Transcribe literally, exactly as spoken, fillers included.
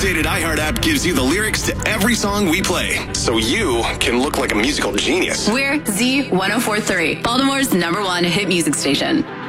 updated iHeart app gives you the lyrics to every song we play, so you can look like a musical genius. We're Z one oh four point three, Baltimore's number one hit music station.